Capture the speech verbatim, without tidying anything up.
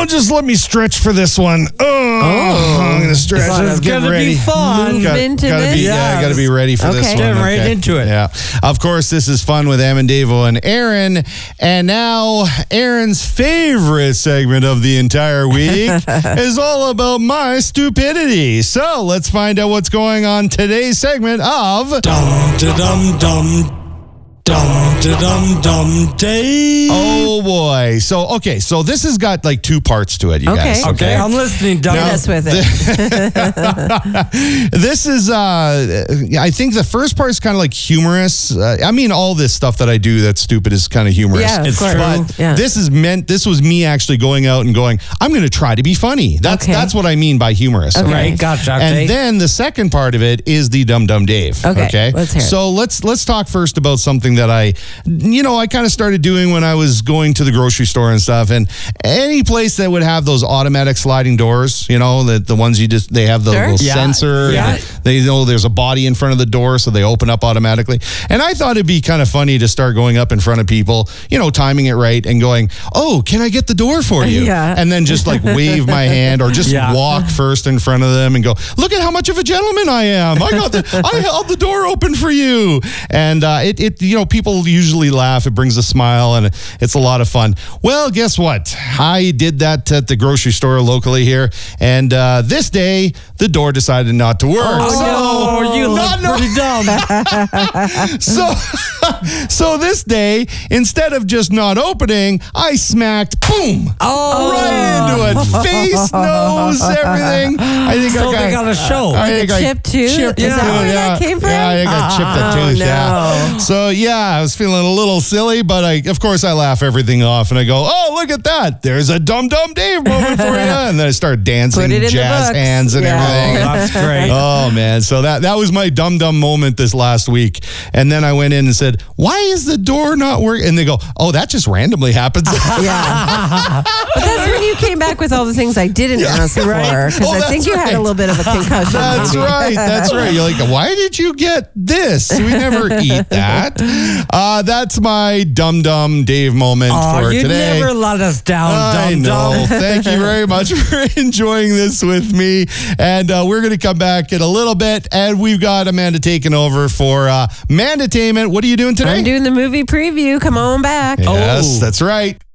just let me stretch for this one. Oh, oh I'm going to stretch. It's going to be fun. Movement got, in gotta this? be, yeah, got to be ready for Okay. this one. Getting right Okay. into it. Yeah. Of course, this is Fun with Em and Davo and Aaron. And now, Aaron's favorite segment of the entire week is all about my stupidity. So, let's find out what's going on today's segment of Dum da dum dum. Dum da dum dum Dave. Oh boy. So, okay. So, this has got like two parts to it, you Okay. guys. Okay, I'm listening. Dum. Hit us with it. This is, uh, I think the first part is kind of like humorous. Uh, I mean, all this stuff that I do that's stupid is kind of humorous. Yeah, of It's course. true. But Yeah. this is meant, this was me actually going out and going, I'm going to try to be funny. That's Okay. that's what I mean by humorous. Okay. Right, gotcha. And Okay. then the second part of it is the Dum Dum Dave. Okay, let's hear it. So let's let's talk first about something that I, you know, I kind of started doing when I was going to the grocery store and stuff. And any place that would have those automatic sliding doors, you know, the the ones you just they have the Sure. little Yeah, sensor. yeah. And they know there's a body in front of the door, so they open up automatically. And I thought it'd be kind of funny to start going up in front of people, you know, timing it right and going, "Oh, can I get the door for you?" Yeah. And then just like wave my hand or just Yeah. walk first in front of them and go, "Look at how much of a gentleman I am! I got the I held the door open for you." And uh, it it you know people usually laugh. It brings a smile and it's a lot of fun. Well, guess what? I did that at the grocery store locally here, and uh, this day the door decided not to work. Oh, no, you look Not- no. pretty dumb. So, so this day, instead of just not opening, I smacked, boom, Oh. right into it. Face, nose, everything. I think So I got, they got a show. I think I chip tooth? chipped Is a that tooth, where yeah. that came from? Yeah, I think I chipped a Oh, tooth. no. Yeah. So yeah, I was feeling a little silly, but I, of course, I laugh everything off and I go, "Oh, look at that! There's a Dum Dum Dave moment for you." And then I start dancing, Put it in the jazz books. hands, and Yeah. everything. Oh, that's great. Oh man, so that that was my dumb dumb moment this last week. And then I went in and said, "Why is the door not working?" And they go, "Oh, that just randomly happens." Yeah. But that's when you came back with all the things I didn't ask for. Because Oh, I think that's you had a right. little bit of a concussion. That's maybe. right. That's right. You're like, "Why did you get this? We never eat that." Uh, that's my dumb dumb Dave moment Oh, for you today. never let us down, I dum know. dum. Thank you very much for enjoying this with me. And uh, we're going to come back in a little bit. And we've got Amanda taking over for uh, Mandatainment. What are you doing today? I'm doing the movie preview. Come on back. Yes, Oh. that's right.